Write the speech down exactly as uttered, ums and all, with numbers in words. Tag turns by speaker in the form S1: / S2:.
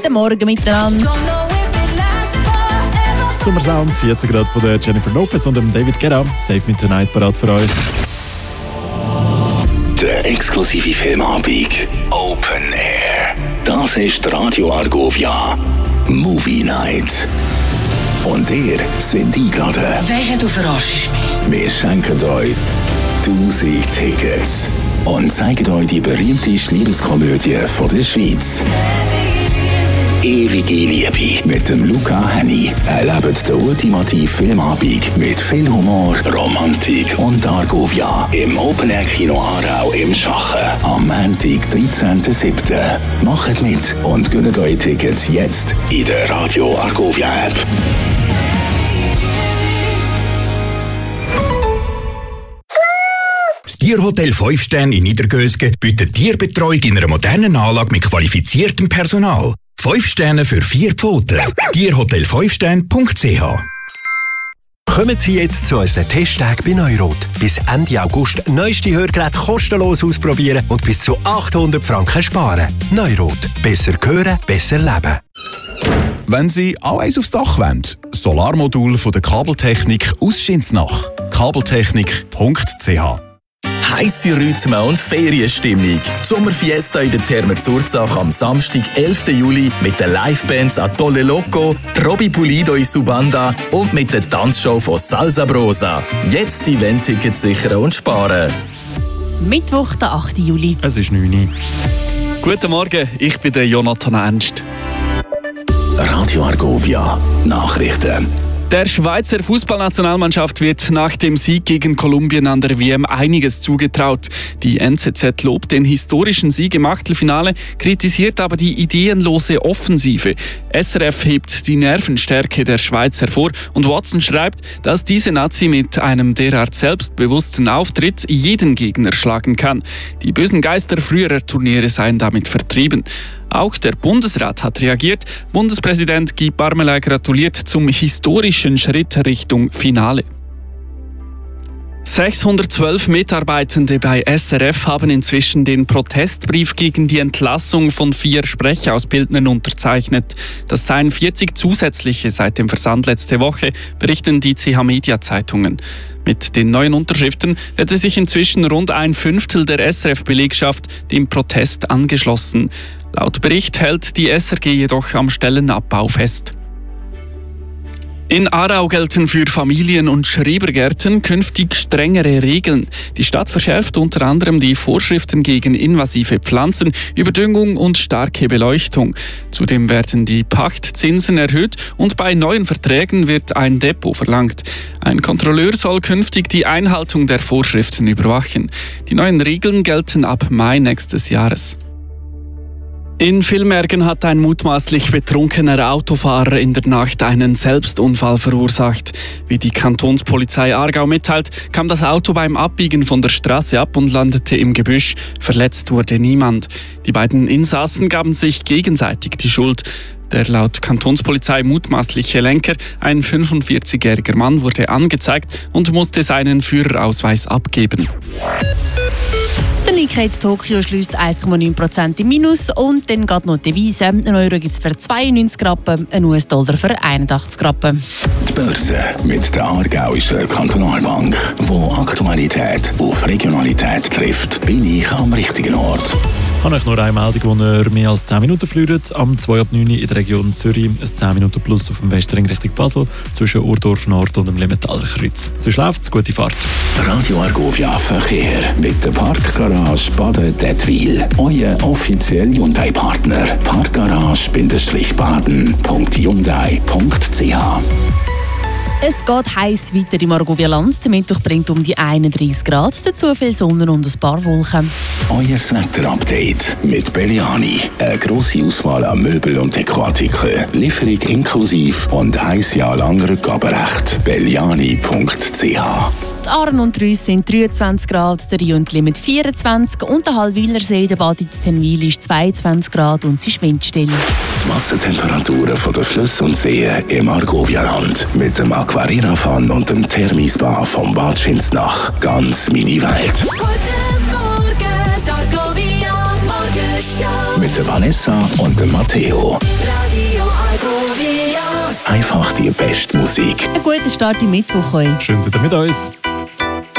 S1: Guten Morgen miteinander.
S2: Sommersounds, jetzt gerade von der Jennifer Lopez und dem David Guetta. Save Me Tonight parat für euch.
S3: Der exklusive Filmabend Open Air. Das ist Radio Argovia Movie Night. Und ihr seid eingeladen.
S4: Wehe, du verarschst mich.
S3: Wir schenken euch tausend Tickets und zeigen euch die berühmteste Liebeskomödie von der Schweiz. Ewige Liebe mit dem Luca Henny. Erlebt den ultimativen Filmabend mit viel Humor, Romantik und Argovia im Open Air Kino Aarau im Schachen am Montag, dreizehnten siebten Macht mit und gönnt euch Tickets jetzt in der Radio Argovia App.
S5: Das Tierhotel fünf Sterne in Niedergösgen bietet Tierbetreuung in einer modernen Anlage mit qualifiziertem Personal. fünf Sterne für vier Pfoten. tierhotel fünf sterne punkt c h.
S6: Kommen Sie jetzt zu unseren Testtagen bei Neurot. Bis Ende August neueste Hörgeräte kostenlos ausprobieren und bis zu achthundert Franken sparen. Neurot. Besser hören, besser leben.
S7: Wenn Sie auch eins aufs Dach wollen, Solarmodul von der Kabeltechnik aus Schinsnach. kabeltechnik punkt c h.
S8: Heisse Rhythmen und Ferienstimmung. Sommerfiesta in der Therme Zurzach am Samstag, elften Juli mit den Livebands Atolle Loco, Robbie Pulido in Subanda und mit der Tanzshow von Salsa Brosa. Jetzt Event-Tickets sichern und sparen.
S1: Mittwoch, der achten Juli.
S2: Es ist neun Uhr.
S9: Guten Morgen, ich bin der Jonathan Ernst.
S3: Radio Argovia Nachrichten.
S9: Der Schweizer Fußballnationalmannschaft wird nach dem Sieg gegen Kolumbien an der W M einiges zugetraut. Die N Z Z lobt den historischen Sieg im Achtelfinale, kritisiert aber die ideenlose Offensive. S R F hebt die Nervenstärke der Schweiz hervor und Watson schreibt, dass diese Nazi mit einem derart selbstbewussten Auftritt jeden Gegner schlagen kann. Die bösen Geister früherer Turniere seien damit vertrieben. Auch der Bundesrat hat reagiert. Bundespräsident Guy Parmelin gratuliert zum historischen Schritt Richtung Finale. sechshundertzwölf Mitarbeitende bei S R F haben inzwischen den Protestbrief gegen die Entlassung von vier Sprechausbildnern unterzeichnet. Das seien vierzig zusätzliche seit dem Versand letzte Woche, berichten die C H-Media-Zeitungen. Mit den neuen Unterschriften hätte sich inzwischen rund ein Fünftel der S R F-Belegschaft dem Protest angeschlossen. Laut Bericht hält die S R G jedoch am Stellenabbau fest. In Aarau gelten für Familien- und Schrebergärten künftig strengere Regeln. Die Stadt verschärft unter anderem die Vorschriften gegen invasive Pflanzen, Überdüngung und starke Beleuchtung. Zudem werden die Pachtzinsen erhöht und bei neuen Verträgen wird ein Depot verlangt. Ein Kontrolleur soll künftig die Einhaltung der Vorschriften überwachen. Die neuen Regeln gelten ab Mai nächstes Jahres. In Villmergen hat ein mutmaßlich betrunkener Autofahrer in der Nacht einen Selbstunfall verursacht. Wie die Kantonspolizei Aargau mitteilt, kam das Auto beim Abbiegen von der Straße ab und landete im Gebüsch. Verletzt wurde niemand. Die beiden Insassen gaben sich gegenseitig die Schuld. Der laut Kantonspolizei mutmaßliche Lenker, ein fünfundvierzigjähriger Mann, wurde angezeigt und musste seinen Führerausweis abgeben.
S1: Der Nikkei in Tokio schließt eins Komma neun Prozent im Minus und dann geht noch die Devise. Ein Euro gibt es für zweiundneunzig Rappen, ein U S-Dollar für einundachtzig Rappen.
S3: Die Börse mit der Aargauischen Kantonalbank, wo Aktualität auf Regionalität trifft, bin ich am richtigen Ort.
S2: Ich habe euch nur eine Meldung, die ihr mehr als zehn Minuten fliegt. Am zwei ab neun in der Region Zürich, ein zehn Minuten plus auf dem Westring Richtung Basel, zwischen Urdorf Nord und dem Limentaler Kreuz. So läuft es, gute Fahrt.
S3: Radio Argovia Verkehr mit der Parkgarage Baden-Dettwil. Euer offizieller Hyundai-Partner. Parkgarage-baden punkt hyundai punkt c h.
S1: Es geht heiß weiter im Argovia-Land. Der Mittwoch bringt um die einunddreißig Grad, dazu viel Sonne und ein paar Wolken.
S3: Euer Wetter-Update mit Belliani. Eine grosse Auswahl an Möbel- und Dekoartikeln. Lieferung inklusive und ein Jahr lang Rückgaberecht. belliani punkt c h.
S1: Die Aaren und Rüss sind dreiundzwanzig Grad, der Rio und Limit vierundzwanzig und der Halwiler See, der Bad in Tenwil, ist zweiundzwanzig Grad und es ist windstill.
S3: Die Wassertemperaturen von den Flüssen und Seen im Argovia-Land mit dem Aquarina-Fan und dem Thermispa vom Bad Schinsnach. Ganz meine Welt.
S10: Guten Morgen, Argovia Morgenshow.
S3: Mit der Vanessa und dem Matteo. Einfach die beste Musik.
S1: Einen guten Start im Mittwoch euch.
S2: Schön, seid ihr mit uns.